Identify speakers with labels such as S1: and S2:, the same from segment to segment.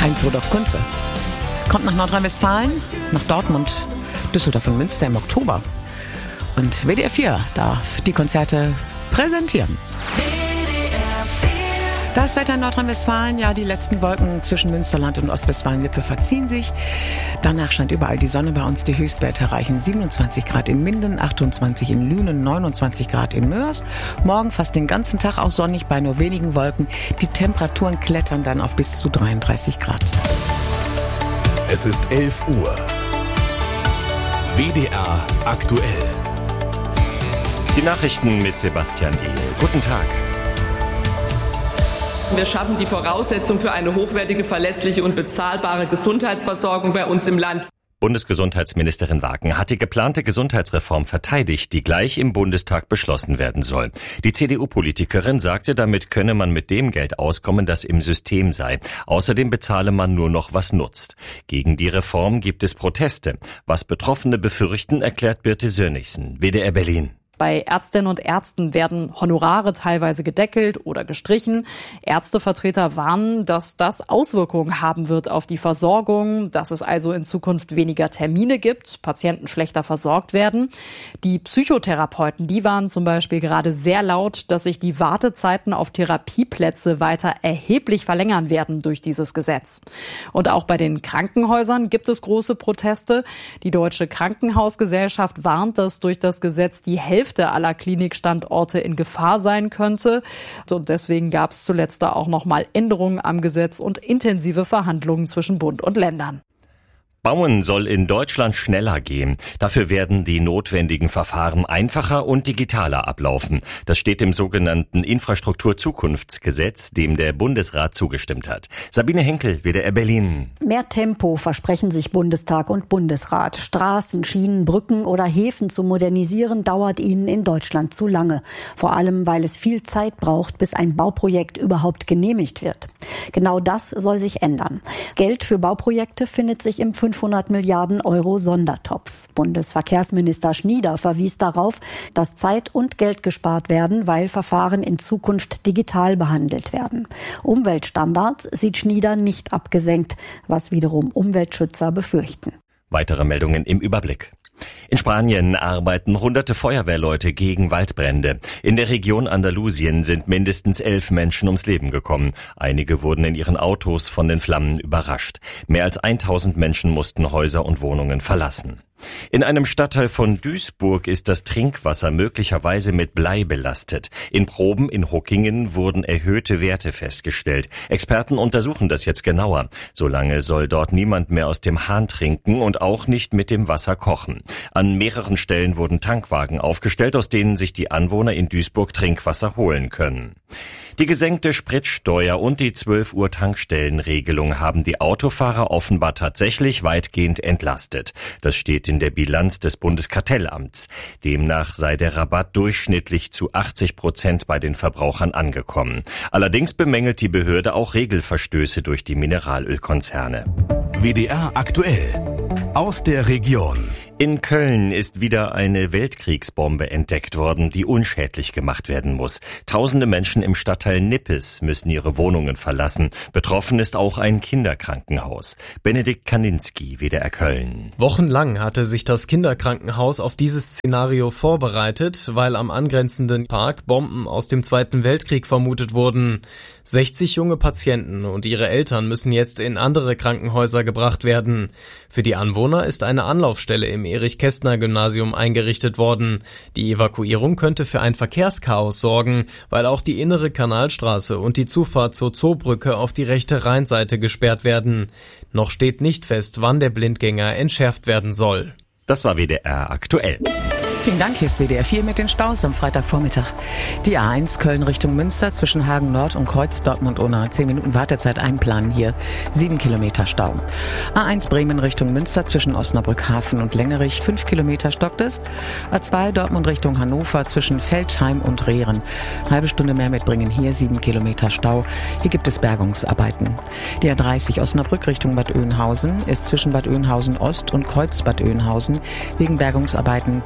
S1: Heinz-Rudolf Kunze kommt nach Nordrhein-Westfalen, nach Dortmund, Düsseldorf und Münster im Oktober. Und WDR 4 darf die Konzerte präsentieren. Das Wetter in Nordrhein-Westfalen, ja, die letzten Wolken zwischen Münsterland und Ostwestfalen-Lippe verziehen sich. Danach scheint überall die Sonne. Bei uns die Höchstwerte erreichen 27 Grad in Minden, 28 in Lünen, 29 Grad in Mörs. Morgen fast den ganzen Tag auch sonnig bei nur wenigen Wolken. Die Temperaturen klettern dann auf bis zu 33 Grad.
S2: Es ist 11 Uhr. WDR aktuell.
S3: Die Nachrichten mit Sebastian Ehl. Guten Tag.
S4: Wir schaffen die Voraussetzung für eine hochwertige, verlässliche und bezahlbare Gesundheitsversorgung bei uns im Land.
S3: Bundesgesundheitsministerin Wagen hat die geplante Gesundheitsreform verteidigt, die gleich im Bundestag beschlossen werden soll. Die CDU-Politikerin sagte, damit könne man mit dem Geld auskommen, das im System sei. Außerdem bezahle man nur noch, was nutzt. Gegen die Reform gibt es Proteste. Was Betroffene befürchten, erklärt Birte Sönnigsen, WDR Berlin.
S5: Bei Ärztinnen und Ärzten werden Honorare teilweise gedeckelt oder gestrichen. Ärztevertreter warnen, dass das Auswirkungen haben wird auf die Versorgung, dass es also in Zukunft weniger Termine gibt, Patienten schlechter versorgt werden. Die Psychotherapeuten, die warnen zum Beispiel gerade sehr laut, dass sich die Wartezeiten auf Therapieplätze weiter erheblich verlängern werden durch dieses Gesetz. Und auch bei den Krankenhäusern gibt es große Proteste. Die Deutsche Krankenhausgesellschaft warnt, dass durch das Gesetz die Hälfte aller Klinikstandorte in Gefahr sein könnte. Und deswegen gab es zuletzt da auch noch mal Änderungen am Gesetz und intensive Verhandlungen zwischen Bund und Ländern.
S3: Bauen soll in Deutschland schneller gehen. Dafür werden die notwendigen Verfahren einfacher und digitaler ablaufen. Das steht im sogenannten Infrastrukturzukunftsgesetz, dem der Bundesrat zugestimmt hat. Sabine Henkel, WDR Berlin.
S6: Mehr Tempo versprechen sich Bundestag und Bundesrat. Straßen, Schienen, Brücken oder Häfen zu modernisieren, dauert ihnen in Deutschland zu lange. Vor allem, weil es viel Zeit braucht, bis ein Bauprojekt überhaupt genehmigt wird. Genau das soll sich ändern. Geld für Bauprojekte findet sich im 500 Milliarden Euro Sondertopf. Bundesverkehrsminister Schnieder verwies darauf, dass Zeit und Geld gespart werden, weil Verfahren in Zukunft digital behandelt werden. Umweltstandards sieht Schnieder nicht abgesenkt, was wiederum Umweltschützer befürchten.
S3: Weitere Meldungen im Überblick. In Spanien arbeiten hunderte Feuerwehrleute gegen Waldbrände. In der Region Andalusien sind mindestens 11 Menschen ums Leben gekommen. Einige wurden in ihren Autos von den Flammen überrascht. Mehr als 1000 Menschen mussten Häuser und Wohnungen verlassen. In einem Stadtteil von Duisburg ist das Trinkwasser möglicherweise mit Blei belastet. In Proben in Huckingen wurden erhöhte Werte festgestellt. Experten untersuchen das jetzt genauer. Solange soll dort niemand mehr aus dem Hahn trinken und auch nicht mit dem Wasser kochen. An mehreren Stellen wurden Tankwagen aufgestellt, aus denen sich die Anwohner in Duisburg Trinkwasser holen können. Die gesenkte Spritsteuer und die 12 Uhr Tankstellenregelung haben die Autofahrer offenbar tatsächlich weitgehend entlastet. Das steht in der Bilanz des Bundeskartellamts. Demnach sei der Rabatt durchschnittlich zu 80% bei den Verbrauchern angekommen. Allerdings bemängelt die Behörde auch Regelverstöße durch die Mineralölkonzerne.
S2: WDR aktuell. Aus der Region.
S3: In Köln ist wieder eine Weltkriegsbombe entdeckt worden, die unschädlich gemacht werden muss. Tausende Menschen im Stadtteil Nippes müssen ihre Wohnungen verlassen. Betroffen ist auch ein Kinderkrankenhaus. Benedikt Kaninski, WDR Köln.
S7: Wochenlang hatte sich das Kinderkrankenhaus auf dieses Szenario vorbereitet, weil am angrenzenden Park Bomben aus dem Zweiten Weltkrieg vermutet wurden. 60 junge Patienten und ihre Eltern müssen jetzt in andere Krankenhäuser gebracht werden. Für die Anwohner ist eine Anlaufstelle im Erich-Kästner-Gymnasium eingerichtet worden. Die Evakuierung könnte für ein Verkehrschaos sorgen, weil auch die innere Kanalstraße und die Zufahrt zur Zoobrücke auf die rechte Rheinseite gesperrt werden. Noch steht nicht fest, wann der Blindgänger entschärft werden soll.
S3: Das war WDR aktuell.
S1: Vielen Dank, hier ist WDR 4 mit den Staus am Freitagvormittag. Die A1 Köln Richtung Münster zwischen Hagen Nord und Kreuz Dortmund ohne 10 Minuten Wartezeit einplanen hier. 7 Kilometer Stau. A1 Bremen Richtung Münster zwischen Osnabrück Hafen und Längerich 5 Kilometer stockt es. A2 Dortmund Richtung Hannover zwischen Veltheim und Rehren. Halbe Stunde mehr mitbringen hier 7 Kilometer Stau. Hier gibt es Bergungsarbeiten. Die A30 Osnabrück Richtung Bad Oeynhausen ist zwischen Bad Oeynhausen Ost und Kreuz Bad Oeynhausen wegen Bergungsarbeiten bis voraussichtlich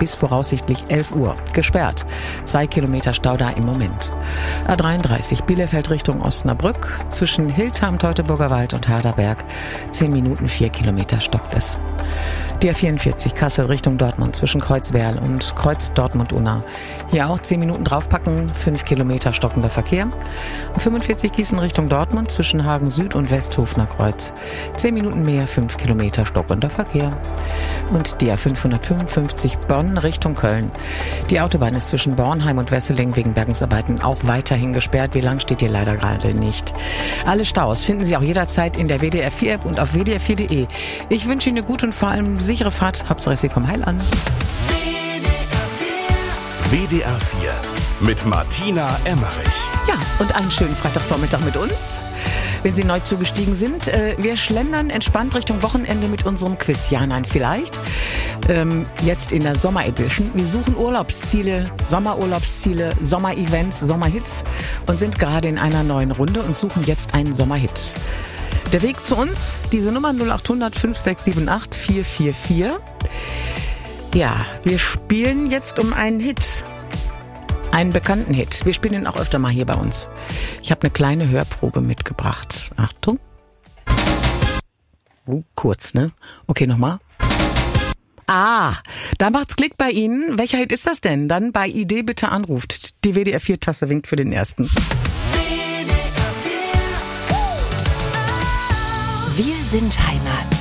S1: voraussichtlich 11 Uhr. Gesperrt. 2 Kilometer Stau da im Moment. A33 Bielefeld Richtung Osnabrück. Zwischen Hildheim, Teutoburger Wald und Harderberg. 10 Minuten, 4 Kilometer stockt es. Die A44 Kassel Richtung Dortmund zwischen Kreuzwerl und Kreuz Dortmund-Unna. Hier auch 10 Minuten draufpacken, 5 Kilometer stockender Verkehr. Und 45 Gießen Richtung Dortmund zwischen Hagen Süd und Westhofener Kreuz. 10 Minuten mehr, 5 Kilometer stockender Verkehr. Und die A555 Bonn Richtung Köln. Die Autobahn ist zwischen Bornheim und Wesseling wegen Bergungsarbeiten auch weiterhin gesperrt. Wie lang steht hier leider gerade nicht. Alle Staus finden Sie auch jederzeit in der WDR 4 App und auf wdr4.de. Ich wünsche Ihnen eine gute und vor allem sichere Fahrt. Hauptsache Sie kommen heil an.
S2: WDR 4 mit Martina Emmerich.
S1: Ja, und einen schönen Freitagvormittag mit uns. Wenn Sie neu zugestiegen sind, wir schlendern entspannt Richtung Wochenende mit unserem Quiz. Ja, nein, vielleicht. Jetzt in der Sommeredition. Wir suchen Urlaubsziele, Sommerurlaubsziele, Sommerevents, Sommerhits und sind gerade in einer neuen Runde und suchen jetzt einen Sommerhit. Der Weg zu uns, diese Nummer 0800 5678 444. Ja, wir spielen jetzt um einen Hit. Einen bekannten Hit. Wir spielen ihn auch öfter mal hier bei uns. Ich habe eine kleine Hörprobe mitgebracht. Achtung. Kurz, ne? Okay, nochmal. Ah, da macht's Klick bei Ihnen. Welcher Hit ist das denn? Dann bei Idee bitte anruft. Die WDR 4-Taste winkt für den ersten.
S8: Wir sind Heimat.